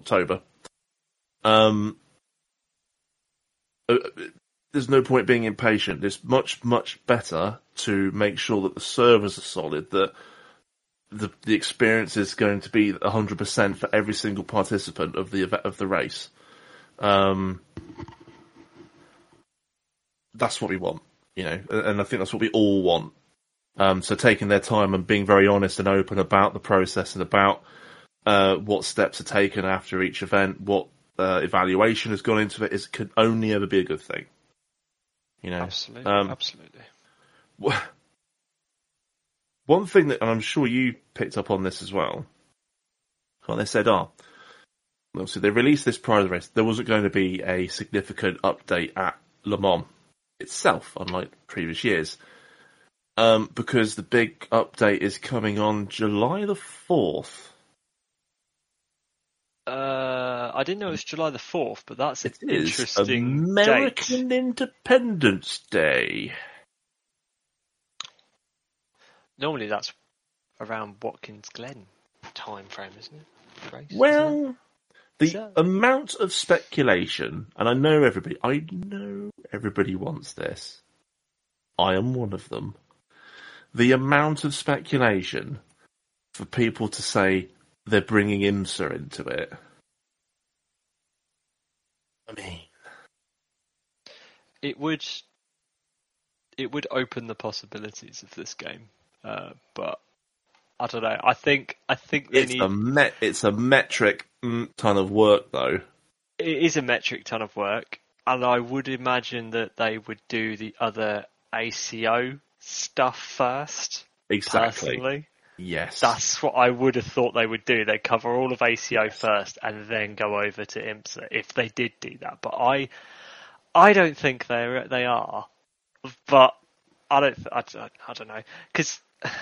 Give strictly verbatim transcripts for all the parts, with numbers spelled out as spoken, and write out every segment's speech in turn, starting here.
October. Um, there's no point being impatient. It's much, much better to make sure that the servers are solid, that the the experience is going to be one hundred percent for every single participant of the of the race. Um, that's what we want, you know, and I think that's what we all want. Um, so taking their time and being very honest and open about the process and about uh, what steps are taken after each event, what uh, evaluation has gone into it, is can only ever be a good thing. You know, absolutely, um, absolutely. One thing that, and I'm sure you picked up on this as well. Well, they said, "Oh, well, so they released this prior to the race. There wasn't going to be a significant update at Le Mans itself, unlike previous years." Um, because the big update is coming on July the fourth. Uh, I didn't know it was July the fourth, but that's an it is interesting American date. Independence Day. Normally that's around Watkins Glen time frame, isn't it? Race, well, isn't it? the So... amount of speculation, and I know everybody, I know everybody wants this. I am one of them. The amount of speculation for people to say they're bringing IMSA into it. I mean, it would it would open the possibilities of this game, uh, but I don't know. I think I think they it's need. a met, it's a metric ton of work, though. It is a metric ton of work, and I would imagine that they would do the other A C O stuff first. Exactly. Personally. Yes. That's what I would have thought they would do. They'd cover all of A C O yes. first and then go over to IMSA if they did do that. But I I don't think they they are. But I don't I, I don't know. Because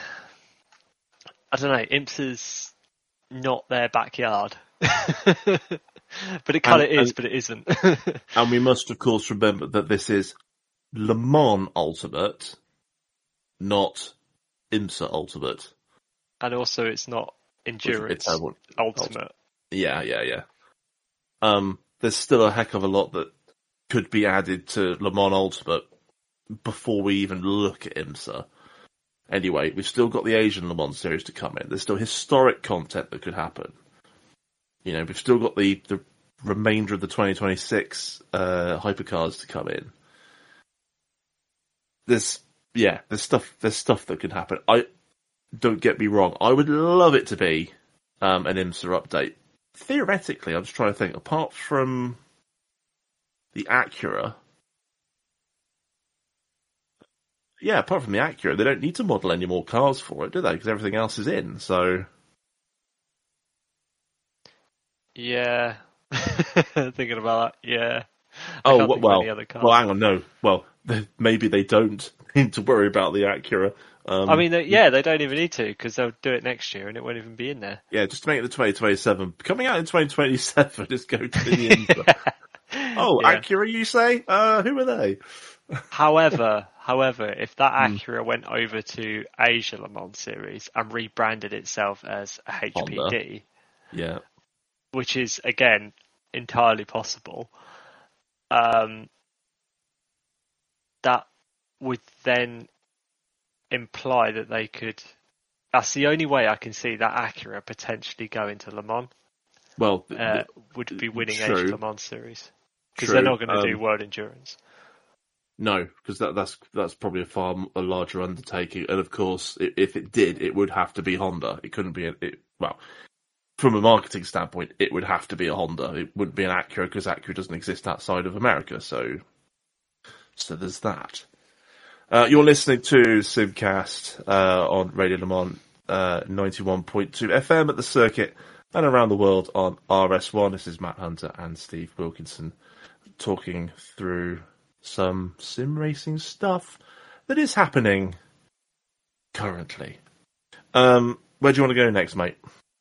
I don't know, IMSA's not their backyard. But it kind of is, and, but it isn't. And we must, of course, remember that this is Le Mans Ultimate, not IMSA Ultimate. And also, it's not Endurance it's Ultimate. Yeah, yeah, yeah. Um, there's still a heck of a lot that could be added to Le Mans Ultimate before we even look at IMSA. Anyway, we've still got the Asian Le Mans series to come in. There's still historic content that could happen. You know, we've still got the, the remainder of the twenty twenty-six uh, hypercars to come in. There's, yeah, there's stuff, there's stuff that could happen. I, don't get me wrong, I would love it to be um, an IMSA update. Theoretically, I'm just trying to think, apart from the Acura, yeah, apart from the Acura, they don't need to model any more cars for it, do they? Because everything else is in, so... Yeah. Thinking about that, yeah. I oh, can't think well, of any other cars. well, hang on, no. Well, maybe they don't need to worry about the Acura. Um, I mean, they, yeah, they don't even need to, because they'll do it next year and it won't even be in there. Yeah, just to make it the twenty twenty-seven. Coming out in twenty twenty-seven, just go to the IMSA. Oh, yeah. Acura, you say? Uh, who are they? However, however, if that Acura mm. went over to Asia Le Mans Series and rebranded itself as a H P D, Honda. Yeah, which is again entirely possible, um, that would then imply that they could. That's the only way I can see that Acura potentially going to Le Mans. Well, uh, would be winning true. Asia Le Mans Series because they're not going to um, do World Endurance. No, because that, that's that's probably a far a larger undertaking, and of course, if, if it did, it would have to be Honda. It couldn't be a, it, well, from a marketing standpoint, it would have to be a Honda. It wouldn't be an Acura because Acura doesn't exist outside of America. So, so there's that. Uh, you're listening to Simcast uh, on Radio Le Mans uh, ninety-one point two F M at the circuit and around the world on R S one. This is Matt Hunter and Steve Wilkinson talking through some sim racing stuff that is happening currently. Um, where do you want to go next, mate?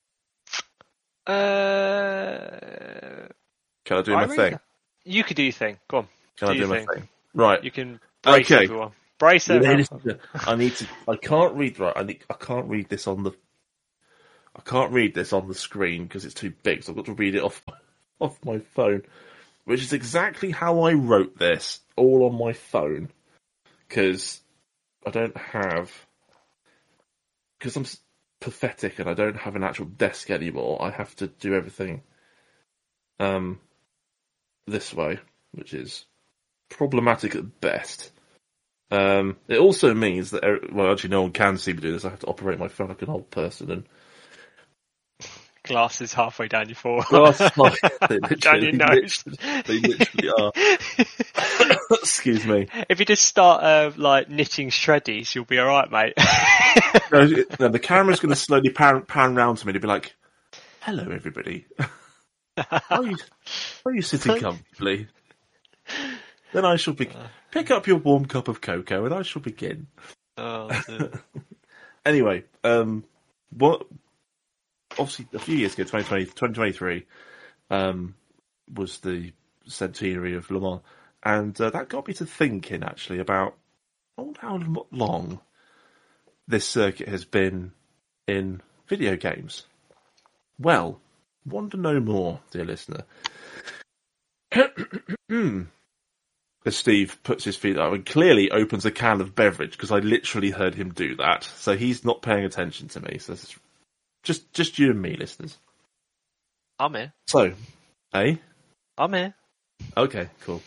Uh, Can I do I my thing? That. You could do your thing. Go on. Can do I do my thing. thing? Right. You can brace okay. everyone. Brace everyone. I need to. I can't read right. I need, I can't read this on the I can't read this on the screen because it's too big, so I've got to read it off off my phone, which is exactly how I wrote this, all on my phone, because I don't have, because I'm pathetic and I don't have an actual desk anymore. I have to do everything um this way, which is problematic at best. Um, it also means that, well, actually no one can see me do this. I have to operate my phone like an old person and glasses halfway down your forehead. Glasses halfway down your nose. They literally are. Excuse me. If you just start uh, like knitting shreddies, you'll be all right, mate. no, no, the camera's going to slowly pan, pan round to me to be like, "Hello, everybody. are you are you sitting comfortably?" Then I shall be pick up your warm cup of cocoa, and I shall begin. Oh, anyway, um, what? Obviously, a few years ago, twenty twenty, twenty twenty-three, um, was the centenary of Le Mans, and uh, that got me to thinking actually about oh, how long this circuit has been in video games. Well, want to know more, dear listener? As Steve puts his feet up and clearly opens a can of beverage, because I literally heard him do that, so he's not paying attention to me. So this is just just you and me, listeners. I'm here. So, eh? I'm here. Okay, cool.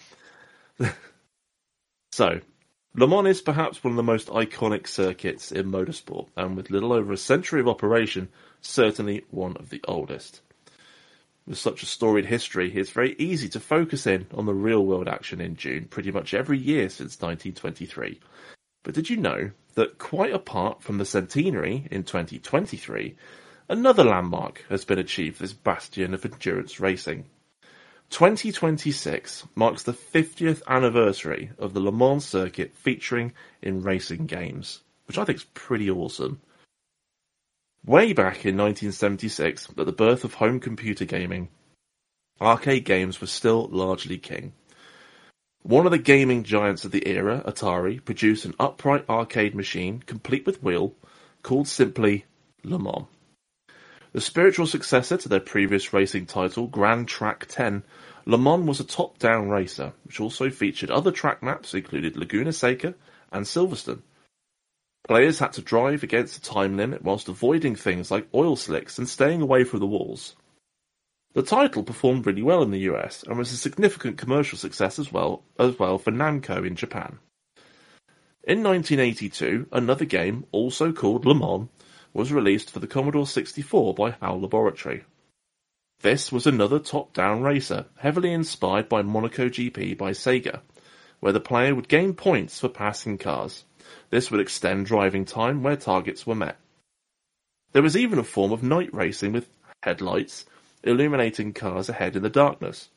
So, Le Mans is perhaps one of the most iconic circuits in motorsport, and with little over a century of operation, certainly one of the oldest. With such a storied history, it's very easy to focus in on the real-world action in June pretty much every year since nineteen twenty-three. But did you know that quite apart from the centenary in twenty twenty-three, another landmark has been achieved for this bastion of endurance racing? twenty twenty-six marks the fiftieth anniversary of the Le Mans circuit featuring in racing games, which I think is pretty awesome. Way back in nineteen seventy-six, at the birth of home computer gaming, arcade games were still largely king. One of the gaming giants of the era, Atari, produced an upright arcade machine complete with wheel called simply Le Mans. The spiritual successor to their previous racing title, Grand Track ten, Le Mans was a top-down racer, which also featured other track maps included Laguna Seca and Silverstone. Players had to drive against a time limit whilst avoiding things like oil slicks and staying away from the walls. The title performed really well in the U S and was a significant commercial success as well as well for Namco in Japan. In nineteen eighty-two, another game, also called Le Mans, was released for the Commodore sixty-four by HAL Laboratory. This was another top-down racer, heavily inspired by Monaco G P by Sega, where the player would gain points for passing cars. This would extend driving time where targets were met. There was even a form of night racing with headlights, illuminating cars ahead in the darkness.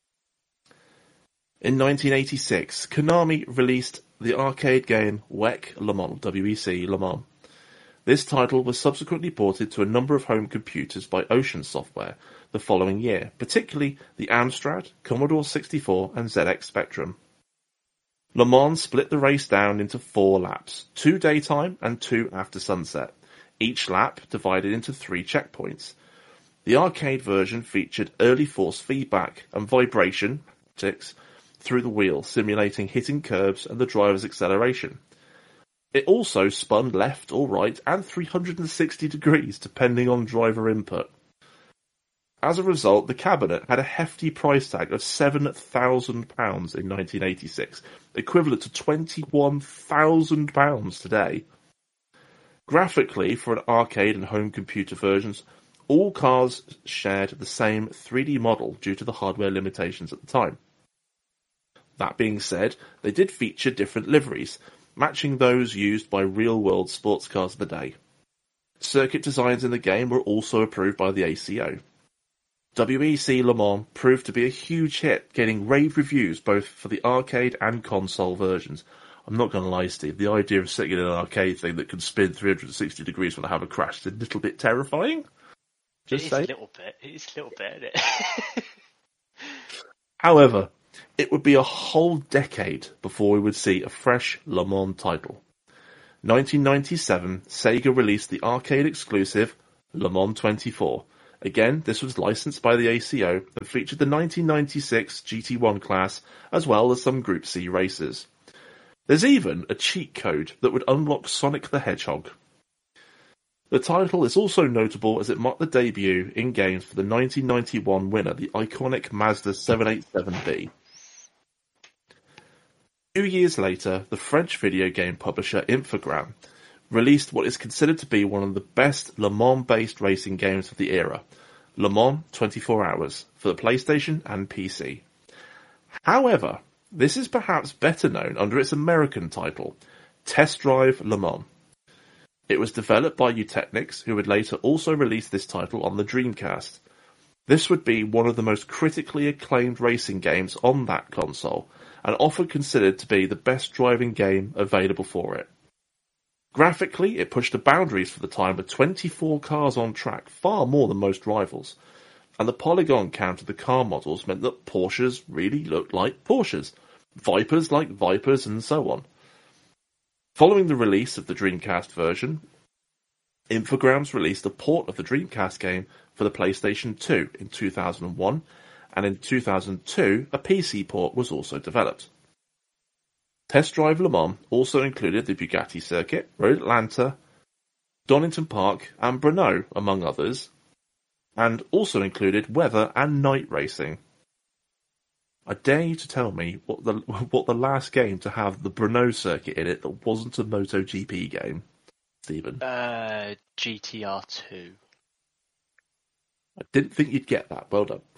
In nineteen eighty-six, Konami released the arcade game W E C Le Mans, W E C Le Mans. This title was subsequently ported to a number of home computers by Ocean Software the following year, particularly the Amstrad, Commodore sixty-four and Z X Spectrum. Le Mans split the race down into four laps, two daytime and two after sunset, each lap divided into three checkpoints. The arcade version featured early force feedback and vibration ticks through the wheel, simulating hitting curbs and the driver's acceleration. It also spun left or right and three hundred sixty degrees depending on driver input. As a result, the cabinet had a hefty price tag of seven thousand pounds in nineteen eighty-six, equivalent to twenty-one thousand pounds today. Graphically, for an arcade and home computer versions, all cars shared the same three D model due to the hardware limitations at the time. That being said, they did feature different liveries, matching those used by real-world sports cars of the day. Circuit designs in the game were also approved by the A C O. W E C Le Mans proved to be a huge hit, getting rave reviews both for the arcade and console versions. I'm not going to lie, Steve, the idea of sitting in an arcade thing that can spin three hundred sixty degrees when I have a crash is a little bit terrifying. Just it is say. a little bit. It is a little bit, isn't it? However, it would be a whole decade before we would see a fresh Le Mans title. nineteen ninety-seven, Sega released the arcade exclusive Le Mans twenty-four. Again, this was licensed by the A C O and featured the nineteen ninety-six G T one class as well as some Group C races. There's even a cheat code that would unlock Sonic the Hedgehog. The title is also notable as it marked the debut in games for the nineteen ninety-one winner, the iconic Mazda seven eighty-seven B. Two years later, the French video game publisher Infogrames released what is considered to be one of the best Le Mans-based racing games of the era, Le Mans twenty-four hours, for the PlayStation and P C. However, this is perhaps better known under its American title, Test Drive Le Mans. It was developed by Eutechnyx, who would later also release this title on the Dreamcast. This would be one of the most critically acclaimed racing games on that console, and often considered to be the best driving game available for it. Graphically, it pushed the boundaries for the time with twenty-four cars on track, far more than most rivals, and the polygon count of the car models meant that Porsches really looked like Porsches, Vipers like Vipers, and so on. Following the release of the Dreamcast version, Infogrames released a port of the Dreamcast game for the PlayStation two in two thousand one, and in two thousand two a P C port was also developed. Test Drive Le Mans also included the Bugatti circuit, Road Atlanta, Donington Park and Brno, among others, and also included weather and night racing. I dare you to tell me what the what the last game to have the Brno circuit in it that wasn't a MotoGP game, Stephen? Uh, G T R two. I didn't think you'd get that. Well done.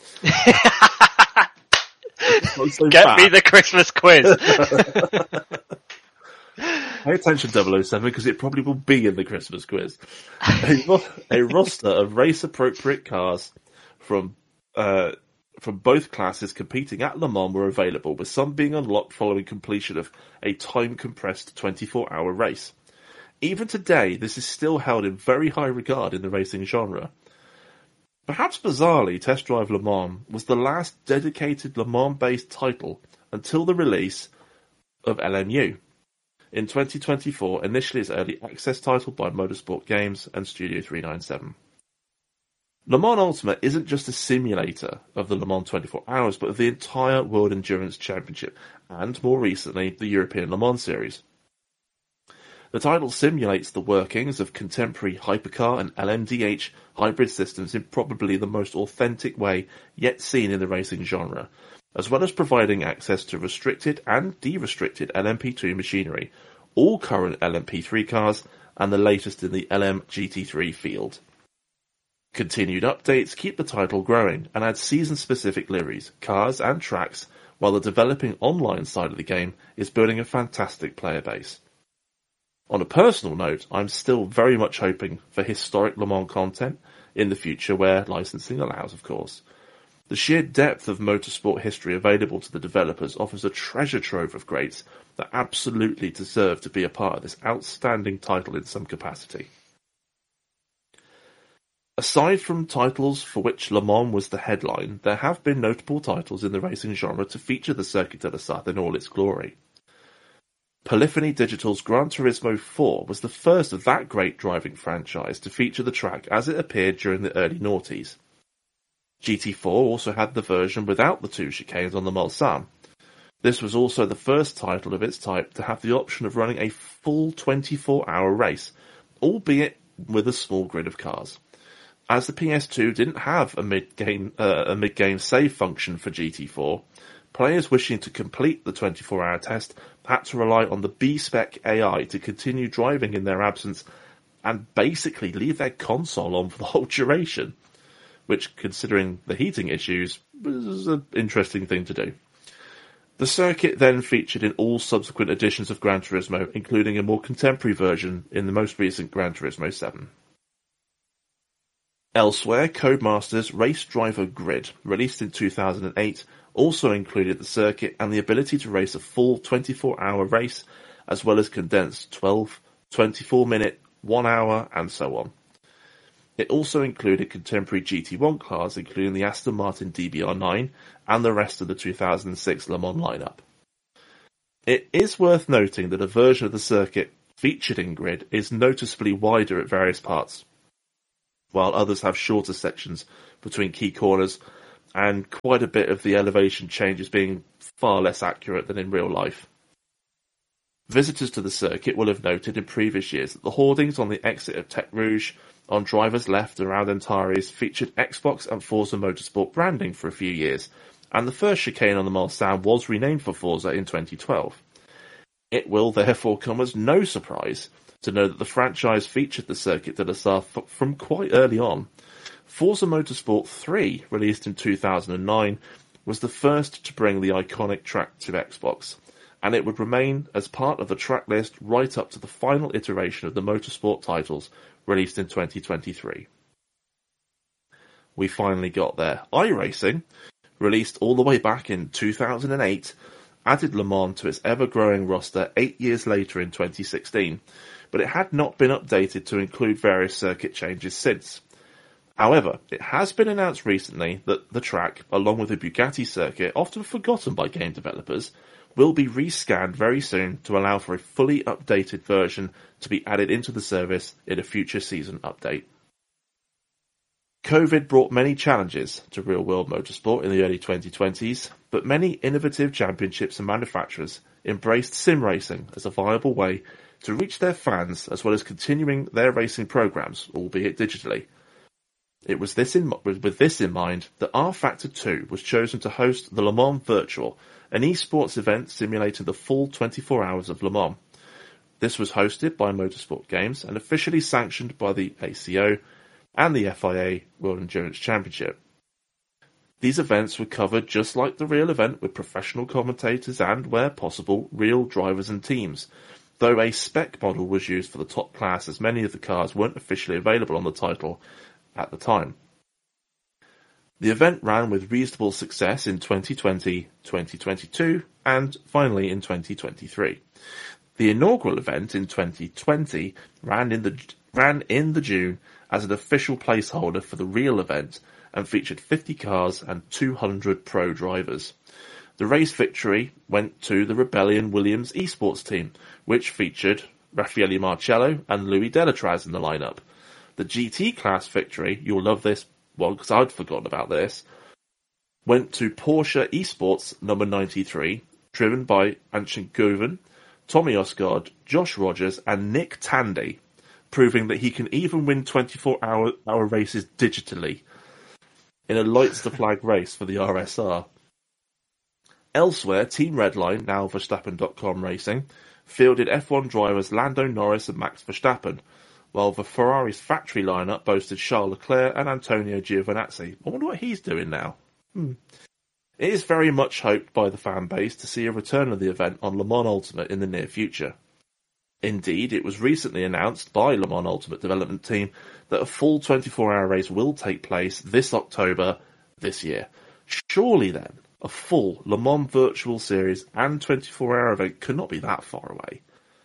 So Get bad. me the Christmas quiz. Pay attention, double oh seven, because it probably will be in the Christmas quiz. A, ro- a roster of race-appropriate cars from uh, from both classes competing at Le Mans were available, with some being unlocked following completion of a time-compressed twenty-four hour race. Even today, this is still held in very high regard in the racing genre. Perhaps bizarrely, Test Drive Le Mans was the last dedicated Le Mans-based title until the release of L M U in twenty twenty-four, initially as early access title by Motorsport Games and Studio three ninety-seven. Le Mans Ultimate isn't just a simulator of the Le Mans twenty-four hours, but of the entire World Endurance Championship, and more recently, the European Le Mans Series. The title simulates the workings of contemporary hypercar and L M D H hybrid systems in probably the most authentic way yet seen in the racing genre, as well as providing access to restricted and de-restricted L M P two machinery, all current L M P three cars, and the latest in the L M G T three field. Continued updates keep the title growing and add season-specific liveries, cars and tracks, while the developing online side of the game is building a fantastic player base. On a personal note, I'm still very much hoping for historic Le Mans content in the future where licensing allows, of course. The sheer depth of motorsport history available to the developers offers a treasure trove of greats that absolutely deserve to be a part of this outstanding title in some capacity. Aside from titles for which Le Mans was the headline, there have been notable titles in the racing genre to feature the Circuit de la Sarthe in all its glory. Polyphony Digital's Gran Turismo four was the first of that great driving franchise to feature the track as it appeared during the early noughties. G T four also had the version without the two chicanes on the Mulsanne. This was also the first title of its type to have the option of running a full twenty-four hour race, albeit with a small grid of cars. As the P S two didn't have a mid-game, uh, a mid-game save function for G T four, players wishing to complete the twenty-four hour test had to rely on the B-Spec A I to continue driving in their absence and basically leave their console on for the whole duration, which, considering the heating issues, was an interesting thing to do. The circuit then featured in all subsequent editions of Gran Turismo, including a more contemporary version in the most recent Gran Turismo seven. Elsewhere, Codemasters' Race Driver Grid, released in two thousand eight, also included the circuit and the ability to race a full twenty-four hour race, as well as condensed twelve, twenty-four minute, one hour, and so on. It also included contemporary G T one cars, including the Aston Martin D B R nine and the rest of the two thousand six Le Mans lineup. It is worth noting that a version of the circuit featured in Grid is noticeably wider at various parts. while others have shorter sections between key corners, and quite a bit of the elevation changes being far less accurate than in real life. Visitors to the circuit will have noted in previous years that the hoardings on the exit of Tech Rouge, on drivers left and around Antares, featured Xbox and Forza Motorsport branding for a few years, and the first chicane on the Mulsanne was renamed for Forza in twenty twelve. It will therefore come as no surprise to know that the franchise featured the circuit de la Sarthe f- from quite early on. Forza Motorsport three, released in two thousand nine, was the first to bring the iconic track to Xbox, and it would remain as part of the track list right up to the final iteration of the Motorsport titles, released in twenty twenty-three. We finally got there. iRacing, released all the way back in two thousand eight, added Le Mans to its ever-growing roster eight years later in twenty sixteen, but it had not been updated to include various circuit changes since. However, it has been announced recently that the track, along with the Bugatti circuit, often forgotten by game developers, will be rescanned very soon to allow for a fully updated version to be added into the service in a future season update. COVID brought many challenges to real-world motorsport in the early twenty twenties, but many innovative championships and manufacturers embraced sim racing as a viable way to reach their fans as well as continuing their racing programs, albeit digitally. It was this in, with this in mind that R Factor two was chosen to host the Le Mans Virtual, an esports event simulating the full twenty-four hours of Le Mans. This was hosted by Motorsport Games and officially sanctioned by the A C O and the F I A World Endurance Championship. These events were covered just like the real event, with professional commentators and, where possible, real drivers and teams, though a spec model was used for the top class as many of the cars weren't officially available on the title at the time. The event ran with reasonable success in twenty twenty, twenty twenty-two, and finally in twenty twenty-three. The inaugural event in twenty twenty ran in the ran in the June as an official placeholder for the real event and featured fifty cars and two hundred pro drivers. The race victory went to the Rebellion Williams esports team, which featured Raffaele Marcello and Louis Delatraz in the lineup. The G T class victory, you'll love this one because I'd forgotten about this, went to Porsche Esports number ninety-three, driven by Anshin Govan, Tommy Osgard, Josh Rogers and Nick Tandy, proving that he can even win twenty-four hour, hour races digitally in a lights to flag race for the R S R. Elsewhere, Team Redline, now Verstappen dot com Racing, fielded F one drivers Lando Norris and Max Verstappen, while the Ferrari's factory lineup boasted Charles Leclerc and Antonio Giovinazzi. I wonder what he's doing now. Hmm. It is very much hoped by the fan base to see a return of the event on Le Mans Ultimate in the near future. Indeed, it was recently announced by Le Mans Ultimate development team that a full twenty-four hour race will take place this October this year. Surely then, a full Le Mans virtual series and twenty-four hour event could not be that far away.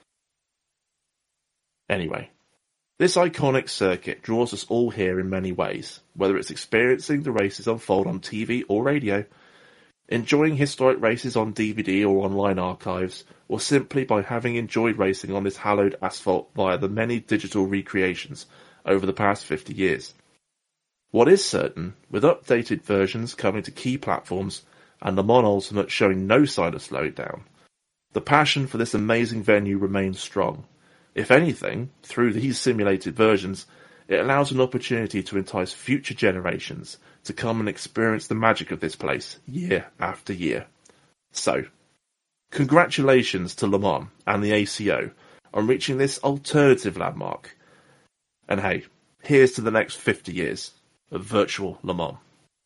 Anyway, this iconic circuit draws us all here in many ways, whether it's experiencing the races unfold on T V or radio, enjoying historic races on D V D or online archives, or simply by having enjoyed racing on this hallowed asphalt via the many digital recreations over the past fifty years. What is certain, with updated versions coming to key platforms and Le Mans Ultimate showing no sign of slowing down, the passion for this amazing venue remains strong. If anything, through these simulated versions, it allows an opportunity to entice future generations to come and experience the magic of this place year after year. So, congratulations to Le Mans and the A C O on reaching this alternative landmark. And hey, here's to the next fifty years of virtual Le Mans.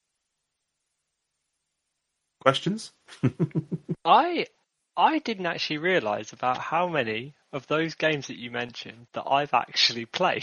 Questions? I I didn't actually realise about how many of those games that you mentioned that I've actually played.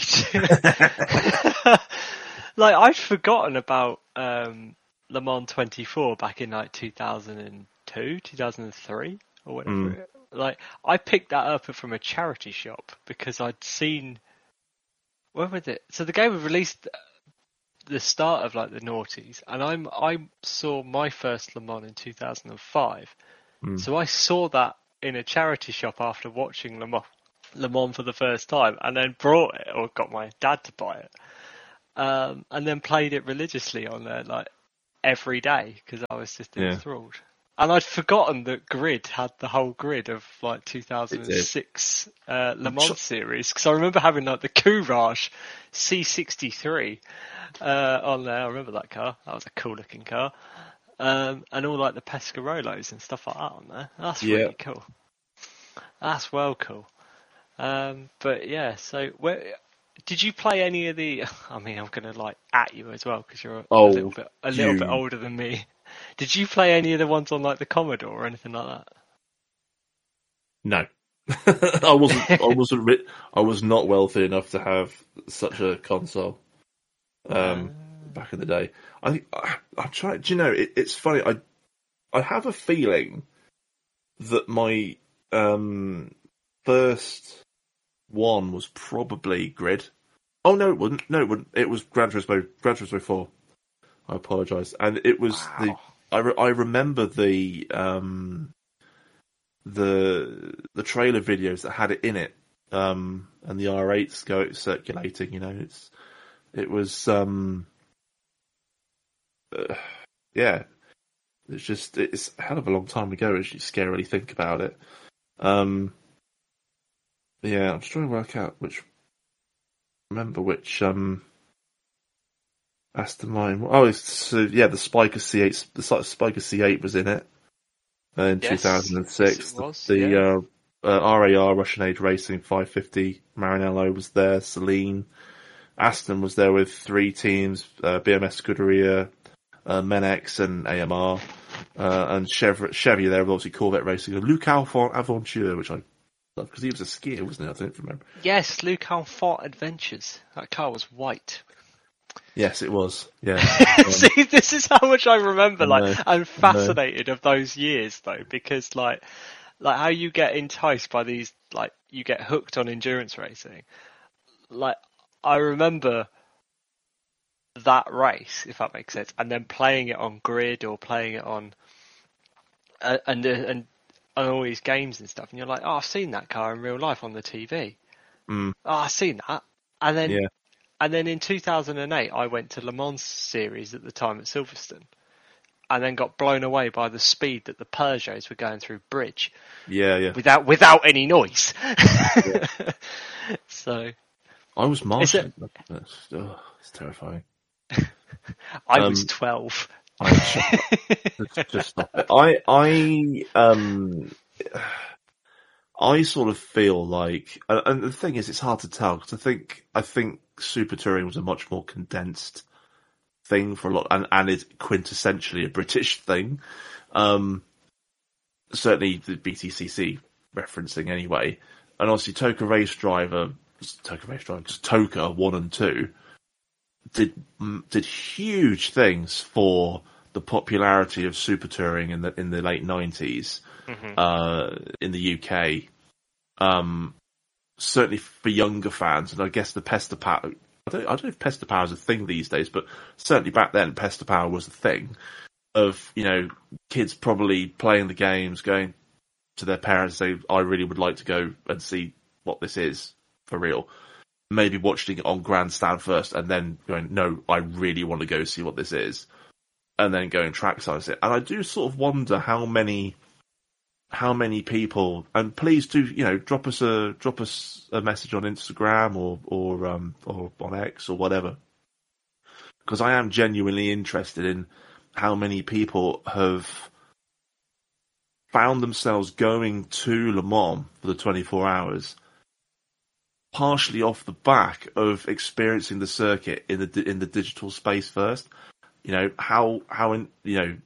Like, I'd forgotten about um, Le Mans twenty-four back in like two thousand two, two thousand three, or whatever. Mm. Like, I picked that up from a charity shop because I'd seen, where was it? So the game was released the start of like the noughties, and I'm I saw my first Le Mans in two thousand five. Mm. So I saw that in a charity shop after watching Le Mans, Le Mans for the first time, and then brought it or got my dad to buy it. um, and then played it religiously on there like every day because I was just Yeah. enthralled. And I'd forgotten that Grid had the whole grid of like two thousand six uh, Le Mans series, because I remember having like the Courage C sixty-three uh, on there. I remember that car. That was a cool looking car. Um, and all like the Pescarolos and stuff like that on there. That's Yeah. really cool. That's well cool. Um, but yeah, so where did you play any of the? I mean, I'm gonna like at you as well because you're a, Oh, a little bit a little you. bit older than me. Did you play any of the ones on like the Commodore or anything like that? No, I wasn't. I wasn't. Ri- I was not wealthy enough to have such a console. Um, Uh, back in the day, I think I, I'm trying. Do you know? It, it's funny. I I have a feeling that my um first one was probably Grid. Oh no, it wouldn't. No, it wouldn't. It was Gran Turismo. Gran Turismo Four. I apologise. And it was wow. the. I re- I remember the um the the trailer videos that had it in it, um, and the R eights go circulating. You know, it's it was um, uh, yeah. It's just it's a hell of a long time ago. As you scarily think about it. Um, yeah, I'm just trying to work out which. Remember which um. Aston Martin. Oh, it's, so yeah, the Spiker C eight. The Spiker C eight was in it uh, in Yes, two thousand six. yes, it was, the the yeah. uh, uh, R A R Russian Age Racing five fifty. Maranello was there. Celine. Aston was there with three teams: uh, B M S Scuderia, uh, Menex, and A M R, uh, and Chevy, Chevy there with obviously Corvette Racing. And Luc Alphon Aventure, which I love because he was a skier, wasn't he? I don't remember. Yes, Luke Alphon Adventures. That car was white. Yes, it was. Yeah. Um, See, this is how much I remember. Like, no, I'm fascinated of those years though, because like, like how you get enticed by these, like you get hooked on endurance racing. Like, I remember that race, if that makes sense, and then playing it on Grid or playing it on, uh, and uh, and and all these games and stuff, and you're like, oh, I've seen that car in real life on the T V. mm, Oh, I've seen that, and then. yeah. And then in two thousand eight, I went to Le Mans series at the time at Silverstone, and then got blown away by the speed that the Peugeots were going through bridge. Yeah, yeah. Without without any noise. Yeah. So I was marshalling. It, That's, oh, it's terrifying. I um, was twelve. I just, just stop it. I I um I sort of feel like, and the thing is, it's hard to tell because I think I think Super Touring was a much more condensed thing for a lot, and and it's quintessentially a British thing. Um, certainly the B T C C referencing anyway, and obviously Toka Race Driver, Toka Race Driver, just Toka one and two did did huge things for the popularity of Super Touring in the in the late nineties. Mm-hmm. Uh, in the U K, um, certainly for younger fans, and I guess the Pesta Power. I don't, I don't know if Pesta Power is a thing these days, but certainly back then, Pesta Power was a thing. Of, you know, kids probably playing the games, going to their parents, saying, "I really would like to go and see what this is for real." Maybe watching it on Grandstand first, and then going, "No, I really want to go see what this is," and then going trackside it. And I do sort of wonder how many. How many people, and please do, you know, drop us a drop us a message on Instagram or or um or on X or whatever, because I am genuinely interested in how many people have found themselves going to Le Mans for the twenty-four hours, partially off the back of experiencing the circuit in the in the digital space first. You know how how in, you know.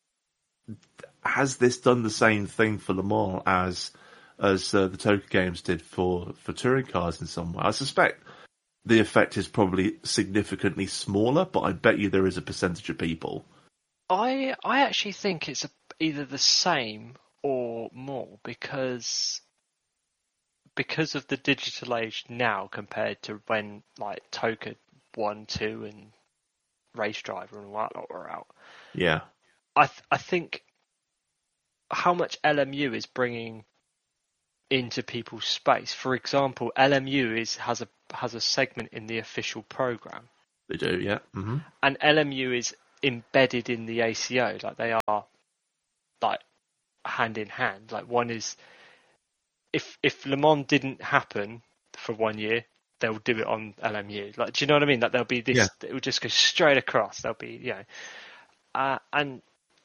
Has this done the same thing for Le Mans as as uh, the Toka games did for, for touring cars in some way? I suspect the effect is probably significantly smaller, but I bet you there is a percentage of people. I I actually think it's a, either the same or more because because of the digital age now compared to when like Toka one, two, and Race Driver and all that were out. Yeah, I th- I think. How much L M U is bringing into people's space. For example, L M U is has a has a segment in the official program. They do, yeah. Mm-hmm. And L M U is embedded in the A C O, like they are like hand in hand. Like one is, if if Le Mans didn't happen for one year, they'll do it on L M U. Like, do you know what I mean? Like there'll be this, yeah. It will just go straight across. There'll be, you know, uh, and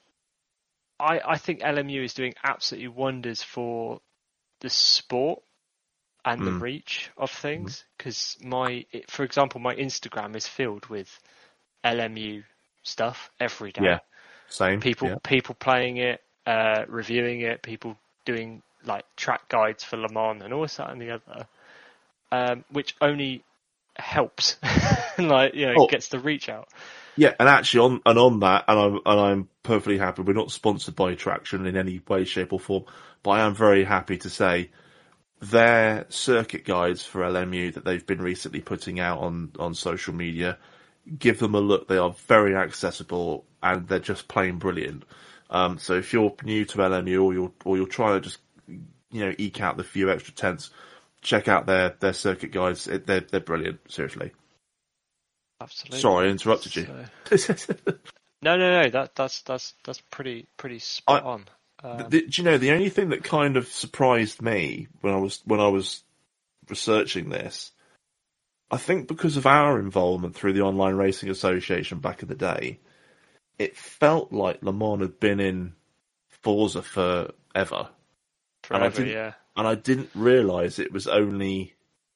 I I think L M U is doing absolutely wonders for the sport and mm. the reach of things. Because mm. my, it, for example, my Instagram is filled with L M U stuff every day. Yeah, same. People yeah. people playing it, uh, reviewing it, people doing like track guides for Le Mans and all this that and the other, um, which only helps, like you know, oh. gets the reach out. Yeah, and actually on and on that, and I'm and I'm perfectly happy. We're not sponsored by Traction in any way, shape, or form, but I am very happy to say their circuit guides for L M U that they've been recently putting out on on social media. Give them a look. They are very accessible and they're just plain brilliant. Um, so if you're new to L M U or you're or you're trying to just you know eke out the few extra tenths, check out their, their circuit guides. It, they're they're brilliant. Seriously. Absolutely. Sorry, I interrupted you. So... no, no, no. That that's that's that's pretty pretty spot I, on. Um... the, do you know the only thing that kind of surprised me when I was when I was researching this? I think because of our involvement through the Online Racing Association back in the day, it felt like Le Mans had been in Forza forever. Forever, and I didn't, yeah. And I didn't realise it was only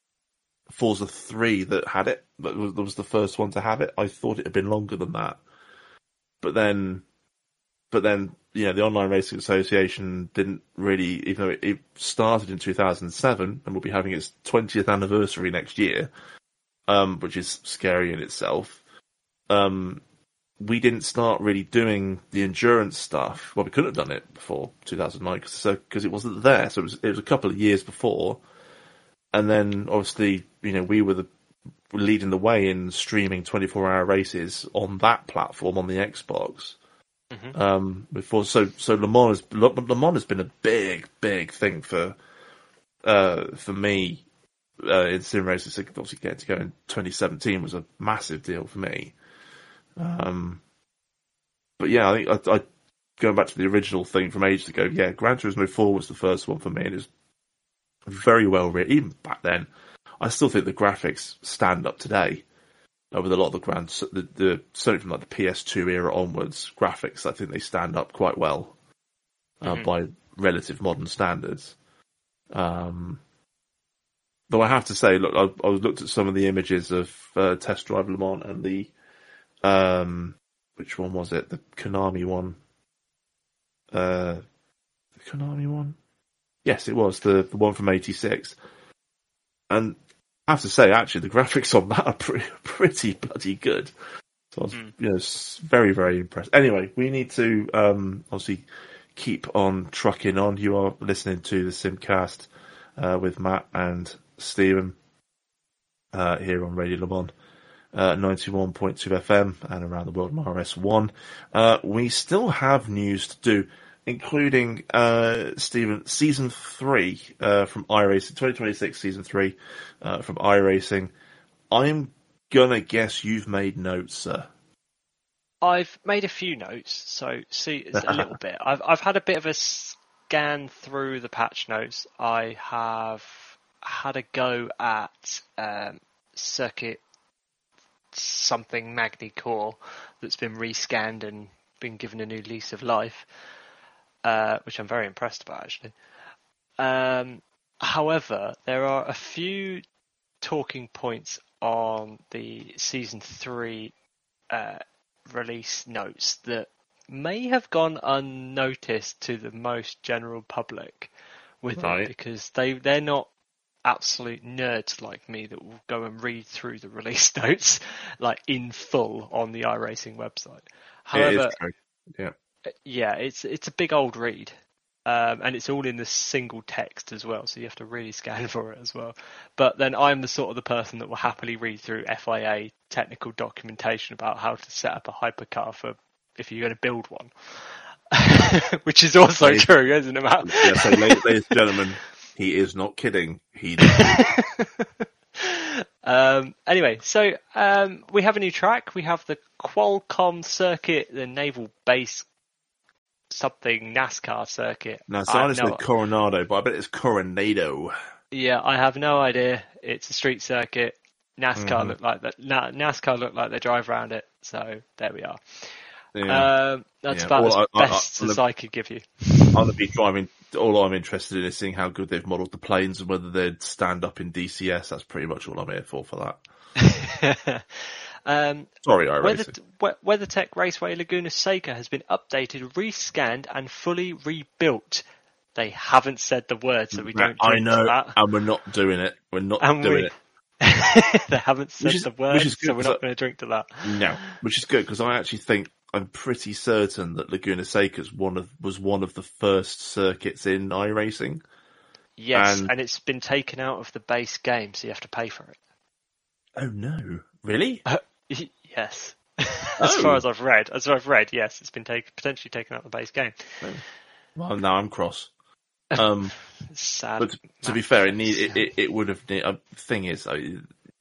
Forza three that had it, that was, that was the first one to have it. I thought it had been longer than that. But then, but then, you know, the Online Racing Association didn't really, even though it, it started in two thousand seven and will be having its twentieth anniversary next year, Um, which is scary in itself. Um, we didn't start really doing the endurance stuff. Well, we couldn't have done it before two thousand nine because so, it wasn't there. So it was, it was a couple of years before. And then, obviously, you know, we were the leading the way in streaming twenty-four hour races on that platform on the Xbox. Mm-hmm. Um, before, so so Le Mans has, Le Mans has been a big, big thing for uh, for me. Uh, in sim racing, so obviously getting to go in twenty seventeen was a massive deal for me. Um, but yeah, I think I, I going back to the original thing from ages ago. Yeah, Gran Turismo four was the first one for me, and it was very well written. Even back then, I still think the graphics stand up today. Uh, with a lot of the Gran, the, the certainly from like the P S two era onwards, graphics I think they stand up quite well uh, mm-hmm. by relative modern standards. Um. Though I have to say, look, I, I looked at some of the images of uh, Test Drive Le Mans and the, um, which one was it? The Konami one. Uh, the Konami one? Yes, it was, the, the one from eighty-six. And I have to say, actually, the graphics on that are pretty, pretty bloody good. So I was, mm. you know, very, very impressed. Anyway, we need to, um, obviously keep on trucking on. You are listening to the Simcast, uh, with Matt and Stephen, uh, here on Radio Le Mans, uh, ninety-one point two F M and around the world on R S one. Uh, we still have news to do, including, uh, Stephen, season three, uh, from iRacing, twenty twenty-six season three, uh, from iRacing. I'm gonna guess you've made notes, sir. I've made a few notes, so see, it's a little bit. I've, I've had a bit of a scan through the patch notes. I have had a go at um, circuit something Magny Core that's been rescanned and been given a new lease of life, uh, which I'm very impressed about actually. Um, however, there are a few talking points on the season three uh, release notes that may have gone unnoticed to the most general public with right. it because they they're not absolute nerds like me that will go and read through the release notes like in full on the iRacing website. However, yeah, yeah, it's it's a big old read, um, and it's all in the single text as well, so you have to really scan for it as well. But then I'm the sort of the person that will happily read through F I A technical documentation about how to set up a hypercar for if you're going to build one, which is also ladies, true, isn't it, Matt? Yeah, so ladies and gentlemen, he is not kidding. He um, anyway, so um, we have a new track. We have the Qualcomm circuit, the Naval Base something NASCAR circuit. No, so I I have understand no, Coronado, but I bet it's Coronado. yeah, I have no idea. It's a street circuit. NASCAR Mhm. look like that. Na- NASCAR look like they drive around it. So there we are. Yeah. Um, that's Yeah. about All as I- I- best I- as I could give you. I'm gonna be driving. All I'm interested in is seeing how good they've modelled the planes and whether they'd stand up in D C S. That's pretty much all I'm here for for that. um, Sorry, Weather, iRacing. We- WeatherTech Raceway Laguna Seca has been updated, rescanned, and fully rebuilt. They haven't said the word, so we don't I drink know, to that. and we're not doing it. We're not And doing we, it. they haven't said Which is- the which word, is good, so we're 'cause not I- going to drink to that. No, which is good because I actually think I'm pretty certain that Laguna Seca's one of was one of the first circuits in iRacing. Yes, And- and it's been taken out of the base game, so you have to pay for it. Oh no, really? Yes. As Oh. far as I've read, as I've read, yes, it's been take, potentially taken out of the base game. Well, now I'm cross. Um, It's sad. but to, to be fair, it need it, it, it would have. Need, uh, thing is, I,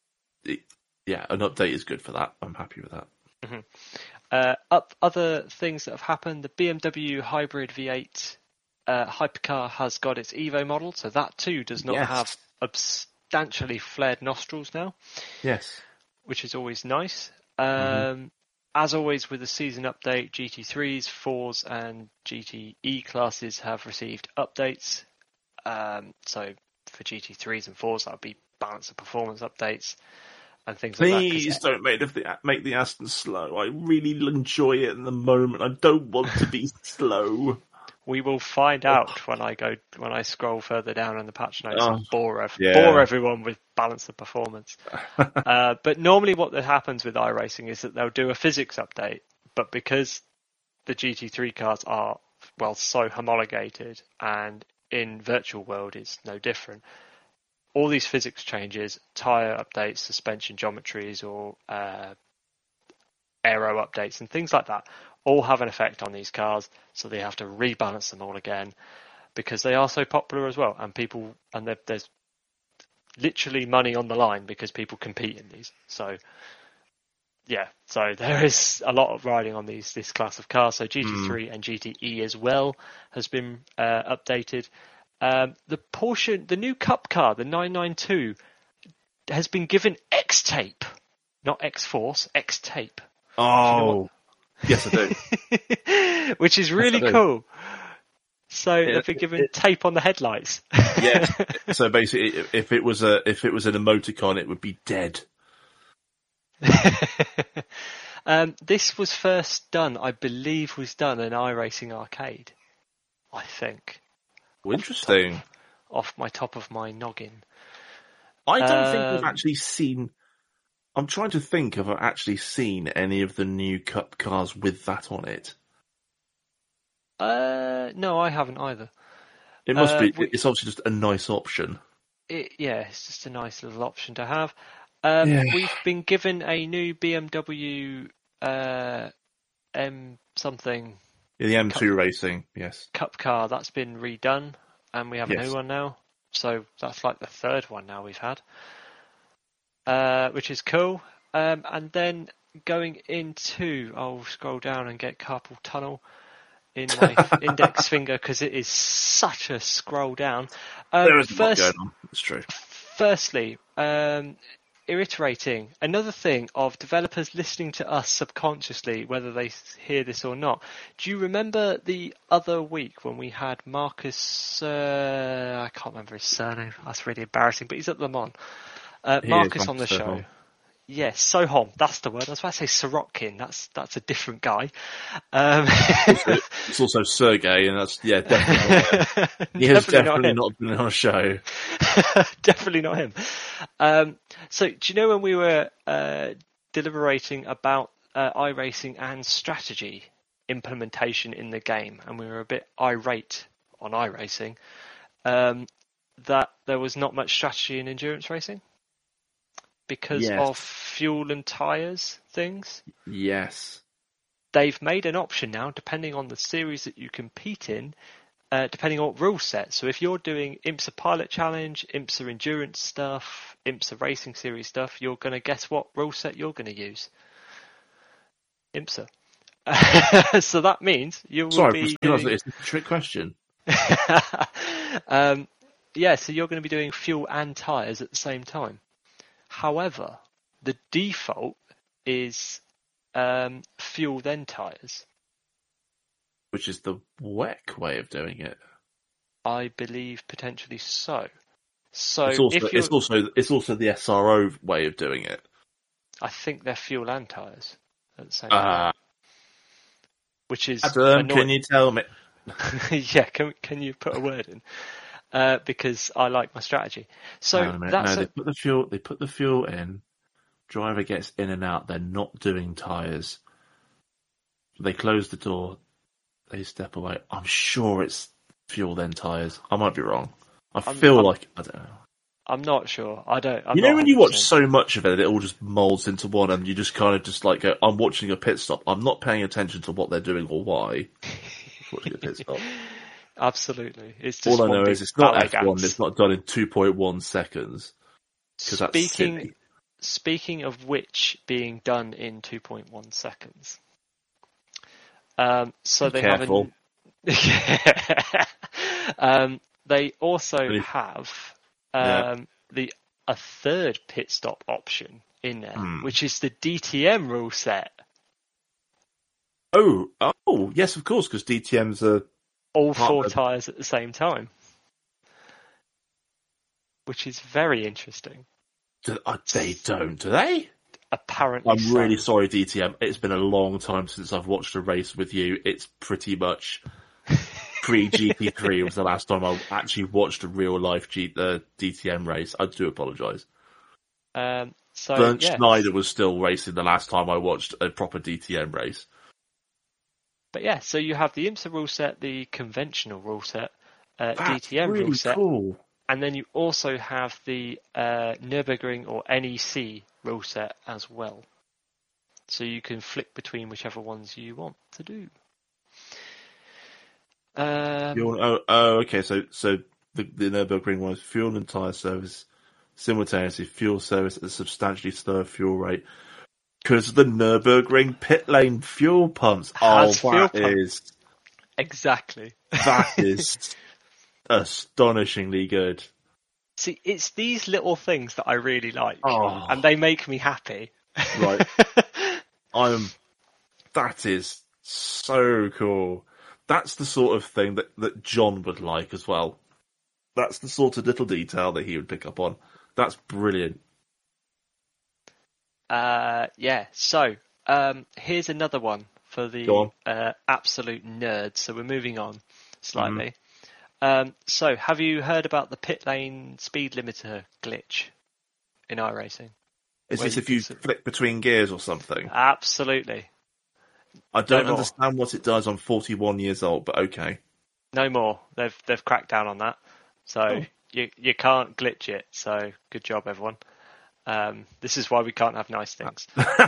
it, yeah, an update is good for that. I'm happy with that. Mm-hmm. Uh, up other things that have happened: the B M W Hybrid V eight uh, hypercar has got its Evo model, so that too does not Yes. have substantially flared nostrils now, Yes. which is always nice. Um, Mm-hmm. As always with the season update, G T threes, fours, and G T E classes have received updates. Um, so for G T threes and fours, that would be balance of performance updates and things like that. 'cause Please don't make the make the Aston slow. I really enjoy it in the moment. I don't want to be slow. we will find out when I go when I scroll further down on the patch notes Oh, and bore, ev- yeah. bore everyone with balance of performance. uh, but normally, what that happens with iRacing is that they'll do a physics update, but because the G T three cars are well so homologated, and in virtual world is no different. All these physics changes, tyre updates, suspension geometries, or uh, aero updates, and things like that, all have an effect on these cars, so they have to rebalance them all again because they are so popular as well, and people and there- there's literally money on the line because people compete in these. So yeah, so there is a lot of riding on these this class of cars. So G T three mm. and G T E as well has been uh, updated. Um, the Porsche, the new Cup car, the nine ninety-two, has been given X tape, not X Force, X tape. Oh. Yes, I do. Which is really yes, cool. So it, they've been given it, tape on the headlights. Yes. So basically, if it was a if it was an emoticon, it would be dead. um, this was first done, I believe, was done in iRacing Arcade. I think. Well, interesting. Off, off my top of my noggin. I don't um, think we've actually seen. I'm trying to think if I've actually seen any of the new Cup cars with that on it. Uh, no, I haven't either. It must uh, be. we, it's obviously just a nice option. It, yeah, it's just a nice little option to have. Um, yeah. We've been given a new B M W uh, M something. Yeah, the M two Cup, Racing, yes. Cup car that's been redone, and we have yes. a new one now. So that's like the third one now we've had. Uh, which is cool. Um, and then going into, I'll scroll down and get Carpal Tunnel in my index finger because it is such a scroll down. Um, there is first, a lot going on. It's true. Firstly, um, reiterating another thing of developers listening to us subconsciously, whether they hear this or not. Do you remember the other week when we had Marcus? Uh, I can't remember his surname. That's really embarrassing, but he's at Le Mans. Uh, Marcus on the show. Sohom. Yes, Sohom, that's the word. I was about to say Sorokin. That's that's a different guy. Um, it's, it's also Sergey, and that's yeah, definitely. Not he has definitely, definitely not, not been on a show. Definitely not him. Um, so, do you know when we were uh, deliberating about uh, iRacing and strategy implementation in the game, and we were a bit irate on iRacing, um, that there was not much strategy in endurance racing? Because yes. of fuel and tyres things? Yes. They've made an option now, depending on the series that you compete in, uh, depending on what rule set. So if you're doing IMSA Pilot Challenge, IMSA Endurance stuff, IMSA Racing Series stuff, you're going to guess what rule set you're going to use? IMSA. So that means you will Sorry, be doing... doing... it's a trick question. um, yeah, so you're going to be doing fuel and tyres at the same time. However, the default is um, fuel then tyres. Which is the W E C way of doing it. I believe potentially so. So it's also, if you're... it's also it's also the S R O way of doing it. I think they're fuel and tyres at the same Uh, time. Which is Adam, can you tell me? Yeah, can can you put a word in? Uh, because I like my strategy. So that's no, a... they put the fuel. They put the fuel in. Driver gets in and out. They're not doing tyres. They close the door. They step away. I'm sure it's fuel then tyres. I might be wrong. I I'm, feel I'm, like I don't know. I'm not sure. I don't. I'm you know not when you watch one hundred percent. so much of it, it all just molds into one, and you just kind of just like go, I'm watching a pit stop. I'm not paying attention to what they're doing or why. Watching a pit stop. Absolutely. It's just all I know is it's not F one. Ants. It's not done in two point one seconds. Speaking that's speaking of which being done in two point one seconds. Um, so Be they careful. have an, um, they also have um, Yeah. the a third pit stop option in there, Hmm. which is the D T M rule set. Oh, oh, yes, of course, because D T M's a All Part four of- tyres at the same time, which is very interesting. do, uh, they don't, do they? Apparently, I'm so. really sorry, D T M. It's been a long time since I've watched a race with you. It's pretty much pre-G P three was the last time I actually watched a real-life G- uh, D T M race. I do apologise. Um, so Bernd yes. Schneider was still racing the last time I watched a proper D T M race. But yeah, so you have the IMSA rule set, the conventional rule set, uh, That's D T M really rule set, cool. and then you also have the uh, Nürburgring or N E C rule set as well. So you can flick between whichever ones you want to do. Um, Fuel, oh, oh, okay. So, so the, the Nürburgring one is fuel and tyre service simultaneously, fuel service at a substantially slower fuel rate. Because the Nürburgring pit lane fuel pumps. Has oh, fuel that pump. is exactly. that is astonishingly good. See, it's these little things that I really like, Oh. and they make me happy. Right. I'm. That is so cool. That's the sort of thing that, that John would like as well. That's the sort of little detail that he would pick up on. That's brilliant. Uh, yeah, so um, here's another one for Go the on. uh, absolute nerds. So we're moving on slightly. Um, so have you heard about the pit lane speed limiter glitch in iRacing? Is Where this you if you can s- flick between gears or something? Absolutely. I don't No more. understand what it does. I'm forty-one years old, but okay. No more. They've they've cracked down on that. So Oh. you you can't glitch it. So good job, everyone. Um, this is why we can't have nice things.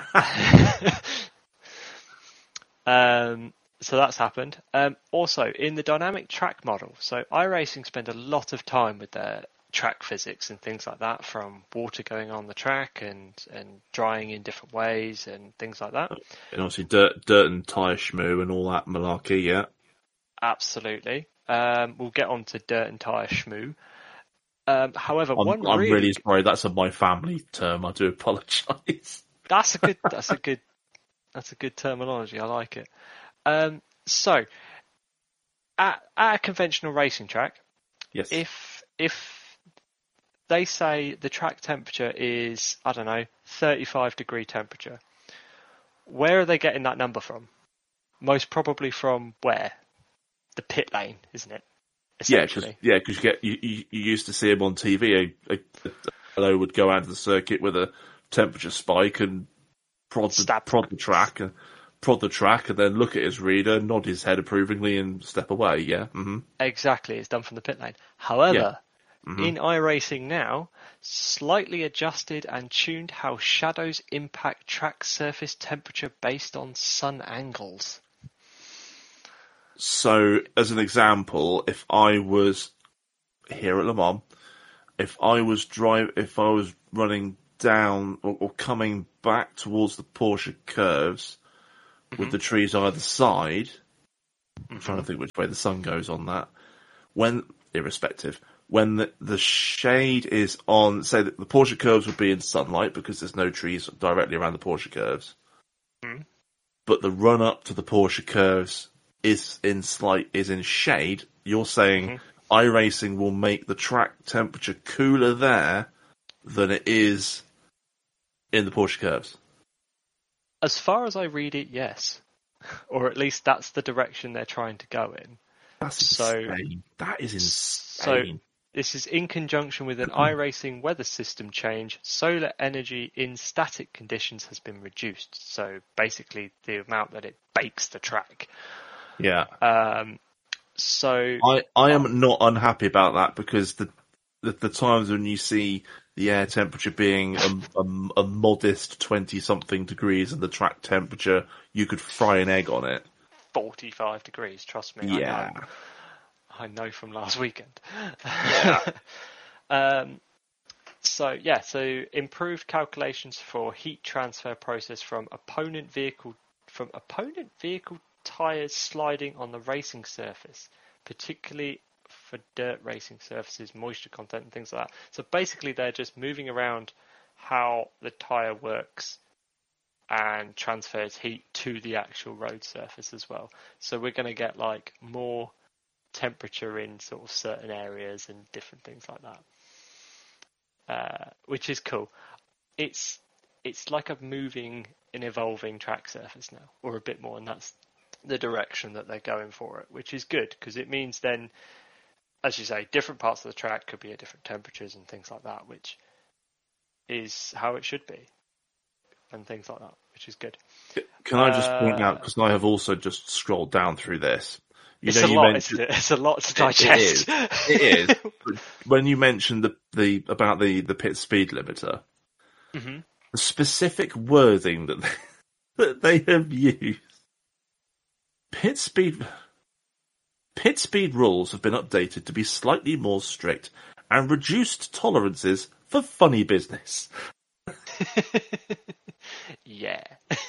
um, so that's happened. Um, also, in the dynamic track model, so iRacing spend a lot of time with their track physics and things like that, from water going on the track and, and drying in different ways and things like that. And obviously dirt, dirt and tyre schmoo and all that malarkey, yeah. Absolutely. Um, we'll get on to dirt and tyre schmoo. Um, however, I'm, one I'm really, really sorry. That's a my family term. I do apologise. that's a good that's a good that's a good terminology. I like it. Um, so at, at a conventional racing track, Yes. if if they say the track temperature is, I don't know, thirty-five degree temperature, where are they getting that number from? Most probably from where? The pit lane, isn't it? Yeah, because Essentially. yeah, because you get you, you, you used to see him on T V. A, a, a fellow would go out to the circuit with a temperature spike and prod the, Stab. prod the track, and prod the track, and then look at his reader, nod his head approvingly, and step away. Yeah. Mm-hmm. Exactly, it's done from the pit lane. However, Mhm. in iRacing now, slightly adjusted and tuned how shadows impact track surface temperature based on sun angles. So, as an example, if I was here at Le Mans, if I was drive, if I was running down or, or coming back towards the Porsche curves Mm-hmm. with the trees either side, Mm-hmm. I'm trying to think which way the sun goes on that. When, irrespective, when the, the shade is on, say that the Porsche curves would be in sunlight because there's no trees directly around the Porsche curves, Mm-hmm. but the run up to the Porsche curves is in slight is in shade. You're saying Mm-hmm. iRacing will make the track temperature cooler there than it is in the Porsche curves. As far as I read it, yes. Or at least that's the direction they're trying to go in. That's So- insane. That is So insane. this is in conjunction with an iRacing weather system change. Solar energy in static conditions has been reduced. So basically the amount that it bakes the track. yeah. Um, so I, I am not unhappy about that because the, the the times when you see the air temperature being a, a, a modest twenty something degrees and the track temperature, you could fry an egg on it. forty-five degrees, trust me. I Yeah. know. I know from last weekend. Yeah. um, so yeah, so improved calculations for heat transfer process from opponent vehicle from opponent vehicle tires sliding on the racing surface, particularly for dirt racing surfaces, moisture content and things like that. So basically they're just moving around how the tire works and transfers heat to the actual road surface as well. So we're going to get like more temperature in sort of certain areas and different things like that, uh, which is cool. It's it's like a moving and evolving track surface now, or a bit more, and that's the direction that they're going for it, which is good because it means then, as you say, different parts of the track could be at different temperatures and things like that, which is how it should be, and things like that, which is good. Can I just point Uh, out, because I have also just scrolled down through this. You it's know, a you lot, mentioned, isn't it? It's a lot to It- it digest. It is. But when you mentioned the, the about the, the pit speed limiter, hmm the specific wording that they, that they have used, pit speed pit speed rules have been updated to be slightly more strict and reduced tolerances for funny business. Yeah.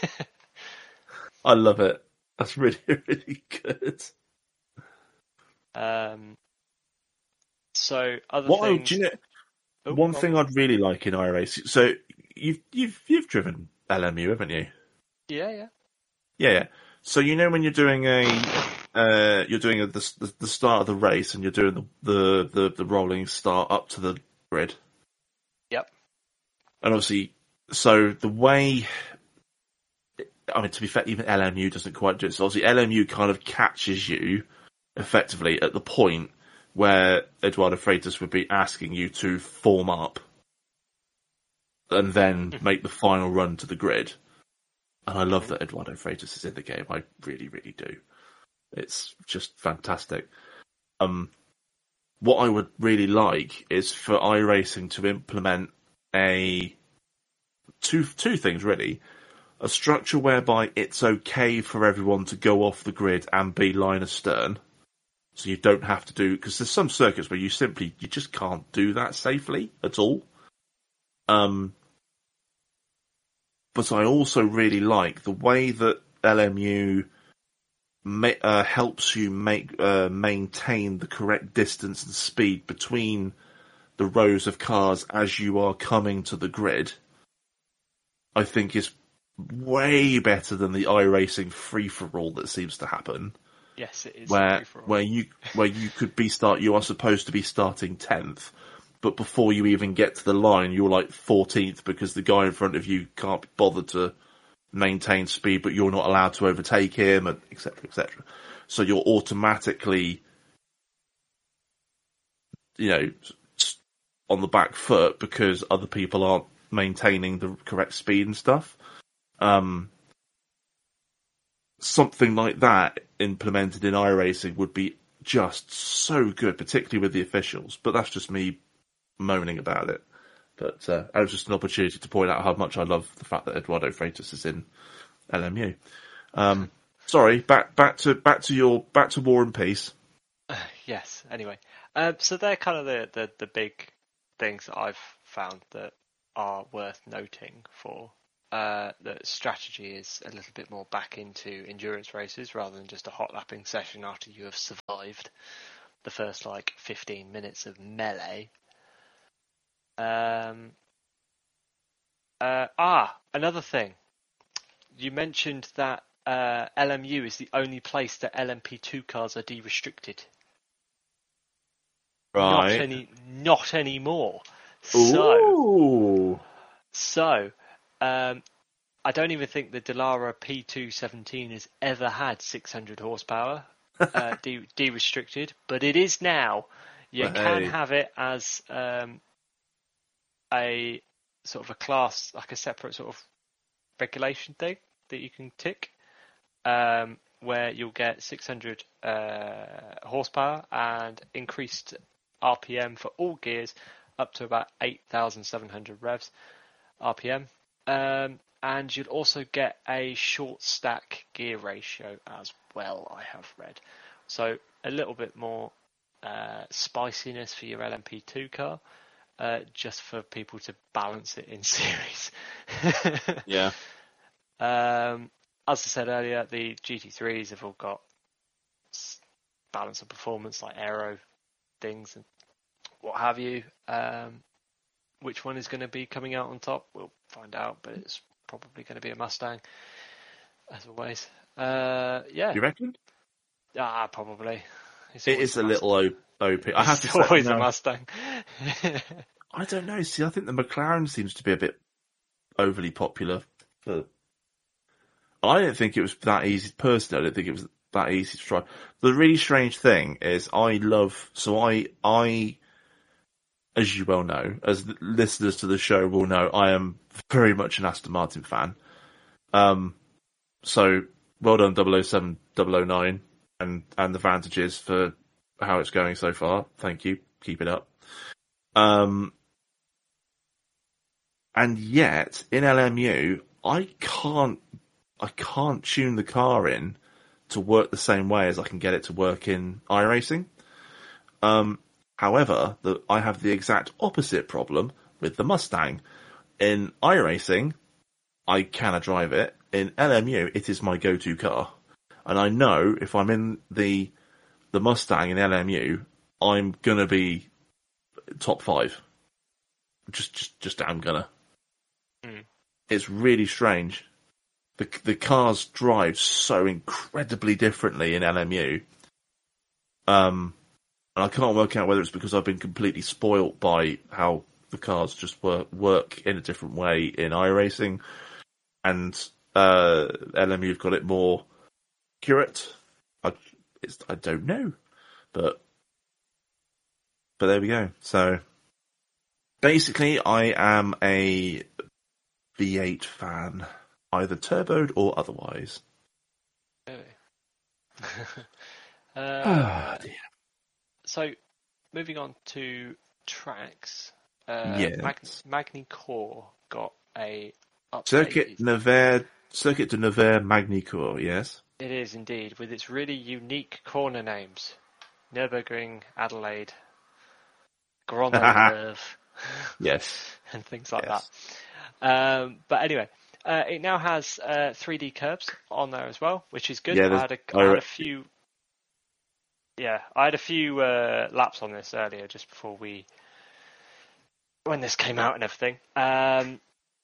I love it. That's really, really good. Um. So other What I, things. do you know? Oh, One go on. thing I'd really like in iRacing. So you've you've you've driven L M U, haven't you? Yeah, yeah. Yeah, yeah. So you know when you're doing a uh, you're doing a, the, the the start of the race and you're doing the, the the the rolling start up to the grid. Yep. And obviously, so the way, I mean, to be fair, even L M U doesn't quite do it. So obviously, L M U kind of catches you effectively at the point where Eduardo Freitas would be asking you to form up and then make the final run to the grid. And I love that Eduardo Freitas is in the game. I really, really do. It's just fantastic. Um, what I would really like is for iRacing to implement a two two things really. A structure whereby it's okay for everyone to go off the grid and be line astern. So you don't have to do, because there's some circuits where you simply, you just can't do that safely at all. Um, but I also really like the way that L M U ma- uh, helps you make uh, maintain the correct distance and speed between the rows of cars as you are coming to the grid. I think is way better than the iRacing free-for-all that seems to happen. Yes, it is. Where free-for-all. where you where you could be start you are supposed to be starting tenth, but before you even get to the line, you're like fourteenth because the guy in front of you can't be bothered to maintain speed, but you're not allowed to overtake him, and et cetera, et cetera. So you're automatically, you know, on the back foot because other people aren't maintaining the correct speed and stuff. Um, something like that implemented in iRacing would be just so good, particularly with the officials. But that's just me moaning about it. But uh, it was just an opportunity to point out how much I love the fact that Eduardo Freitas is in L M U. Um, Sorry, back back to back to your back to War and Peace. Yes. Anyway, um, so they're kind of the, the the big things that I've found that are worth noting for. Uh, that strategy is a little bit more back into endurance races rather than just a hot lapping session after you have survived the first like fifteen minutes of melee. Um, uh, ah, another thing. You mentioned that uh, L M U is the only place that L M P two cars are de-restricted. Not Right. any, not anymore. So, Ooh. so, um, I don't even think the Dallara P two seventeen has ever had six hundred horsepower uh, de- de-restricted, but it is now. You But can hey. have it as um, a sort of a class, like a separate sort of regulation thing that you can tick, um, where you'll get six hundred uh, horsepower and increased R P M for all gears up to about eight thousand seven hundred revs R P M. Um, and you'll also get a short stack gear ratio as well, I have read. So a little bit more uh, spiciness for your L M P two car, uh, just for people to balance it in series. Yeah. Um, as I said earlier, the G T threes have all got balance of performance, like aero things and what have you. Um, which one is going to be coming out on top? We'll find out, but it's probably going to be a Mustang, as always. Uh, yeah. You reckon? Ah, probably. It's It always is the a Mustang. little O P. I have to It's say, always no, a Mustang. I don't know. See, I think the McLaren seems to be a bit overly popular. For... I don't think it was that easy. Personally, I don't think it was that easy to try. The really strange thing is, I love. So I, I, as you well know, as the listeners to the show will know, I am very much an Aston Martin fan. Um, so well done, double oh seven, double oh nine, and and the Vantages for how it's going so far. Thank you. Keep it up. Um, and yet in L M U, I can't, I can't tune the car in to work the same way as I can get it to work in iRacing. Um, however, the, I have the exact opposite problem with the Mustang. In iRacing, I cannot drive it. In L M U, it is my go-to car. And I know if I'm in the the Mustang in L M U, I'm gonna be top five. Just, just, just damn gonna. Mm. It's really strange. The the cars drive so incredibly differently in L M U. Um, and I can't work out whether it's because I've been completely spoilt by how the cars just work work in a different way in iRacing, and uh, L M U've got it more accurate. I, it's, I don't know, but but there we go. So basically, I am a V eight fan, either turboed or otherwise. Really? uh, Ah, dear. so, moving on to tracks. Uh, Yes. Mag- Magny Core got a update. Circuit Nevers, Circuit de Nevers Magny-Cours, yes? It is indeed, with its really unique corner names. Nürburgring, Adelaide, Grand Reserve, Yes. and things like Yes. that. Um, but anyway, uh, it now has uh, three D curbs on there as well, which is good. Yeah, I there's- had a, I I had re- a few, yeah, I had a few uh, laps on this earlier, just before we, when this came out and everything. Um,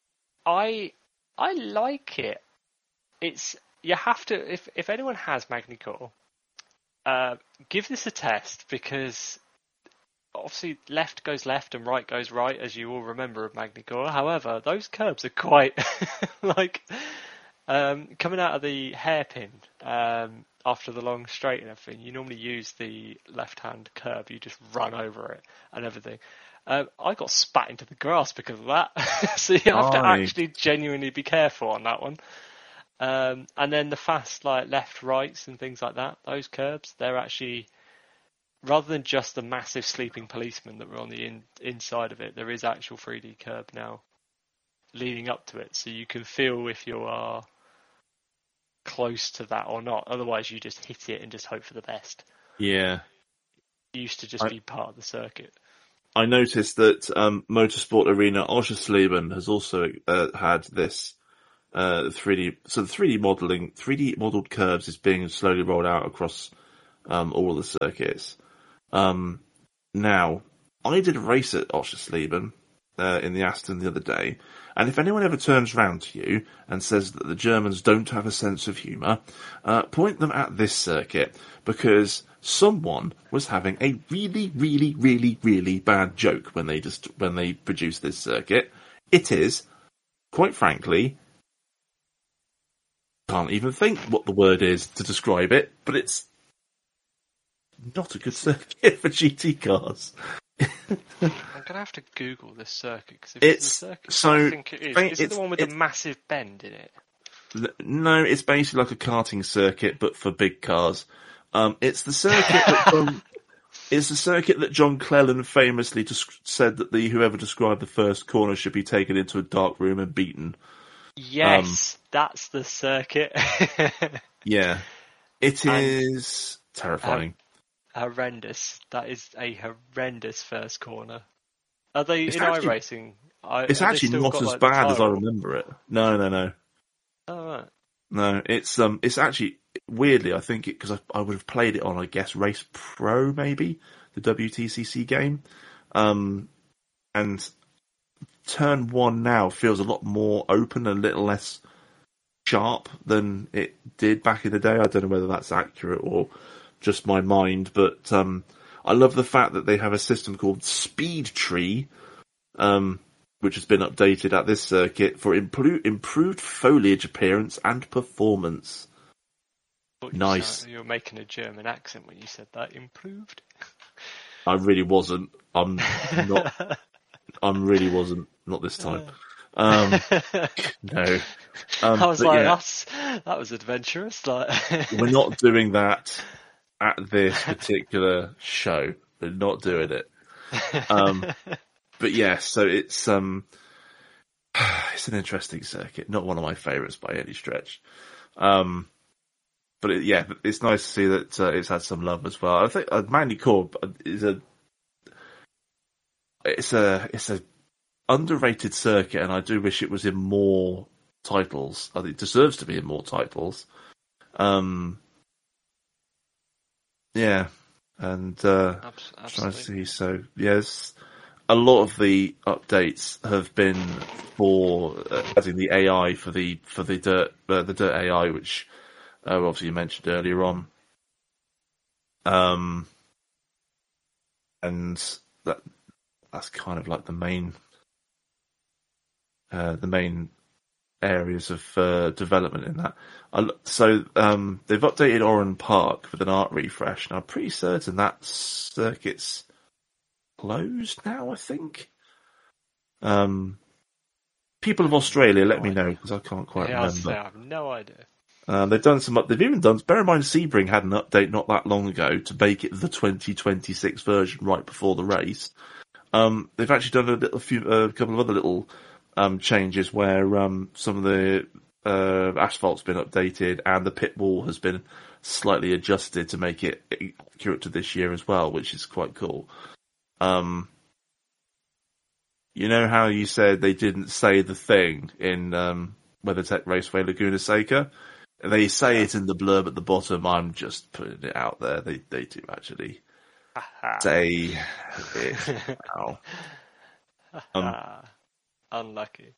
I I like it. It's you have to if if anyone has Magny-Cours, uh, give this a test, because obviously left goes left and right goes right, as you all remember of Magny-Cours. However, those curbs are quite like um, coming out of the hairpin um, after the long straight and everything. You normally use the left-hand curb. You just run over it and everything. Um, I got spat into the grass because of that. So you have to Aye. actually genuinely be careful on that one. Um, and then the fast like left rights and things like that, those curbs, they're actually, rather than just the massive sleeping policeman that were on the in, inside of it, there is actual three D curb now leading up to it, so you can feel if you are close to that or not. Otherwise, you just hit it and just hope for the best. Yeah. It used to just I, be part of the circuit. I noticed that um, Motorsport Arena Oschersleben has also uh, had this uh, three D. So the three D modeling, three D modeled curves is being slowly rolled out across um, all of the circuits. Um, now, I did a race at Oschersleben uh, in the Aston the other day, and if anyone ever turns round to you and says that the Germans don't have a sense of humour, uh, point them at this circuit, because someone was having a really, really, really, really bad joke when they just when they produced this circuit. It is, quite frankly, can't even think what the word is to describe it, but it's not a good circuit for G T cars. I'm gonna have to Google this circuit, because if it's, it's a circuit, so I think it is. Is it the one with the massive bend in it? No, it's basically like a karting circuit, but for big cars. Um, it's the circuit that John, it's the circuit that John Cleland famously des- said that the whoever described the first corner should be taken into a dark room and beaten. Yes, um, that's the circuit. Yeah, it is and, terrifying. Um, horrendous. That is a horrendous first corner. Are they it's in actually, iRacing? I, it's actually not got, as like, bad as I remember it. No, no, no. Oh, right. No, it's um, it's actually weirdly, I think it because I, I would have played it on, I guess, Race Pro, maybe the W T C C game, um, and turn one now feels a lot more open and a little less sharp than it did back in the day. I don't know whether that's accurate or just my mind, but um, I love the fact that they have a system called Speed Tree, um, which has been updated at this circuit for impro- improved foliage appearance and performance. Nice. You were making a German accent when you said that. Improved? I really wasn't. I'm not. I'm really wasn't. Not this time. Um, no. Um, I was like, yeah, that's, that was adventurous. Like, we're not doing that at this particular show. We're not doing it. Um, but yeah, so it's um, it's an interesting circuit. Not one of my favourites by any stretch. Um, but it, yeah, it's nice to see that uh, it's had some love as well. I think uh, Manly Corp is a it's a it's a underrated circuit, and I do wish it was in more titles. I think it deserves to be in more titles. Um, yeah, and uh, Absolutely. trying to see. So yes, a lot of the updates have been for uh, adding the A I for the for the dirt uh, the dirt A I, which uh, obviously you mentioned earlier on. Um, and that that's kind of like the main. Uh, the main areas of uh, development in that. I, so um, they've updated Oran Park with an art refresh, and I'm pretty certain that circuit's closed now, I think. Um, people of Australia, let me know, because I can't quite yeah, remember. I have no idea. Um, they've done some. They've even done. Bear in mind, Sebring had an update not that long ago to make it the twenty twenty-six version right before the race. Um, they've actually done a little, few, a uh, couple of other little um, changes where um, some of the uh, asphalt's been updated and the pit wall has been slightly adjusted to make it accurate to this year as well, which is quite cool. Um, you know how you said they didn't say the thing in um, WeatherTech Raceway Laguna Seca? They say it in the blurb at the bottom. I'm just putting it out there. They they do actually say it. Wow. Um, Unlucky.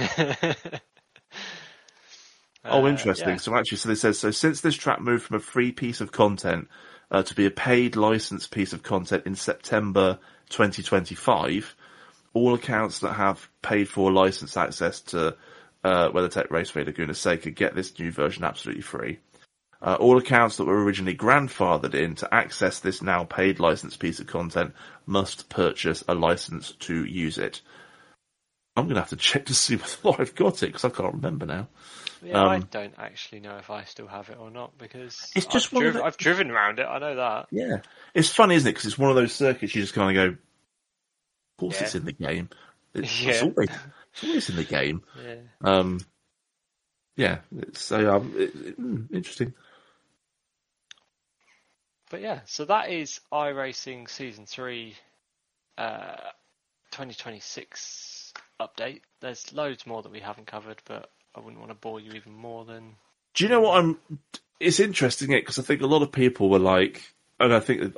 oh, interesting. Uh, yeah. So actually, so they said, so since this track moved from a free piece of content uh, to be a paid licensed piece of content in September twenty twenty-five, all accounts that have paid for license access to uh, WeatherTech Raceway Laguna Seca get this new version absolutely free. Uh, all accounts that were originally grandfathered in to access this now paid licensed piece of content must purchase a license to use it. I'm going to have to check to see whether I've got it, because I can't remember now. Yeah, um, I don't actually know if I still have it or not, because it's just I've, one driv- of the... I've driven around it, I know that. Yeah. It's funny, isn't it? Because it's one of those circuits you just kind of go, of course yeah. it's in the game. It's, yeah. it's, always, it's always in the game. Yeah. Um, yeah, it's so um, it, it, interesting. But yeah, so that is iRacing Season three uh, twenty twenty-six update. There's loads more that we haven't covered, but I wouldn't want to bore you even more than... Do you know what I'm... It's interesting, it because I think a lot of people were like... And I think